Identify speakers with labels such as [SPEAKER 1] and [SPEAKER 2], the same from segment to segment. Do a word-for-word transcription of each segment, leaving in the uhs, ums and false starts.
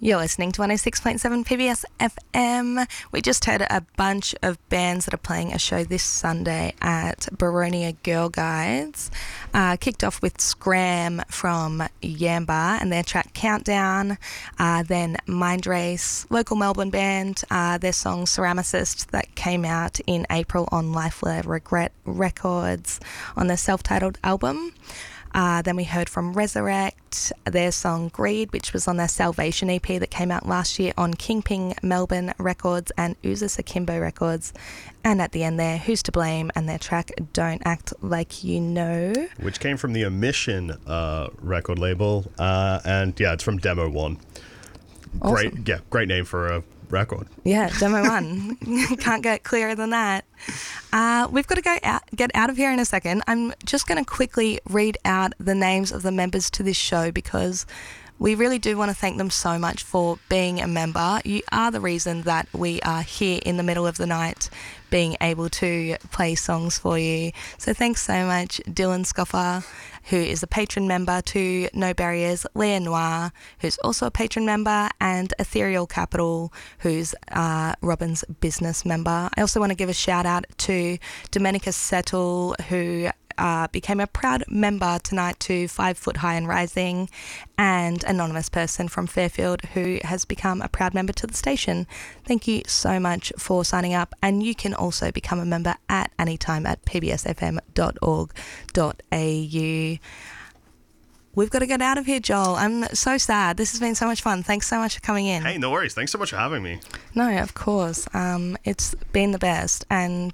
[SPEAKER 1] You're listening to one oh six point seven P B S F M. We just heard a bunch of bands that are playing a show this Sunday at Boronia Girl Guides. Uh, kicked off with Scram from Yamba and their track Countdown. Uh, then Mind Race, local Melbourne band, uh, their song Ceramicist that came out in April on Life Will Regret Records on their self-titled album. Uh, then we heard from Resurrect, their song Greed, which was on their Salvation E P that came out last year on Kingping Melbourne Records and Uzis Akimbo Records. And at the end there, Who's to Blame and their track Don't Act Like You Know.
[SPEAKER 2] Which came from the Omission uh, record label. Uh, and yeah, it's from Demo One.
[SPEAKER 1] Awesome.
[SPEAKER 2] Great, yeah, great name for a record.
[SPEAKER 1] Yeah, Demo One. Can't get clearer than that. Uh, we've got to go out, get out of here in a second. I'm just going to quickly read out the names of the members to this show because we really do want to thank them so much for being a member. You are the reason that we are here in the middle of the night being able to play songs for you. So thanks so much, Dylan Scoffer, who is a patron member to No Barriers, Leah Noir, who's also a patron member, and Ethereal Capital, who's uh, Robin's business member. I also want to give a shout out to Domenica Settle, who Uh, became a proud member tonight to Five Foot High and Rising, and Anonymous Person from Fairfield who has become a proud member to the station. Thank you so much for signing up, and you can also become a member at any time at p b s f m dot org dot a u. We've got to get out of here, Joel. I'm so sad. This has been so much fun. Thanks so much for coming in.
[SPEAKER 2] Hey, no worries. Thanks so much for having me.
[SPEAKER 1] No, of course. Um, it's been the best, and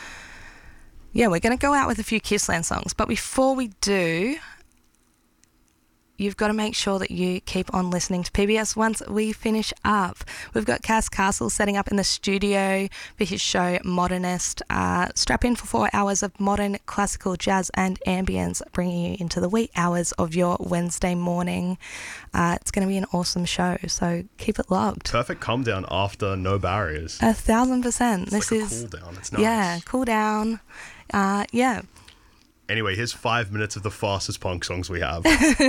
[SPEAKER 1] yeah, we're going to go out with a few Kissland songs. But before we do, you've got to make sure that you keep on listening to P B S once we finish up. We've got Cass Castle setting up in the studio for his show Modernist. Uh, strap in for four hours of modern, classical, jazz and ambience, bringing you into the wee hours of your Wednesday morning. Uh, it's going to be an awesome show, so keep it logged.
[SPEAKER 2] Perfect calm down after No Barriers.
[SPEAKER 1] A thousand percent.
[SPEAKER 2] It's
[SPEAKER 1] this
[SPEAKER 2] like
[SPEAKER 1] is
[SPEAKER 2] a cool down. It's nice.
[SPEAKER 1] Yeah, cool down. Uh, yeah.
[SPEAKER 2] Anyway, here's five minutes of the fastest punk songs we have.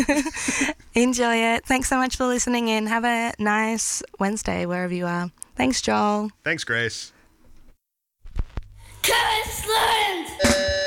[SPEAKER 1] Enjoy it. Thanks so much for listening in. Have a nice Wednesday wherever you are. Thanks, Joel.
[SPEAKER 2] Thanks, Grace.
[SPEAKER 3] Kissland!